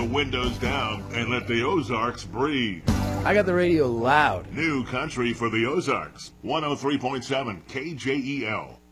windows down and let the Ozarks breathe. I got the radio loud. New country for the Ozarks. 103.7 KJEL.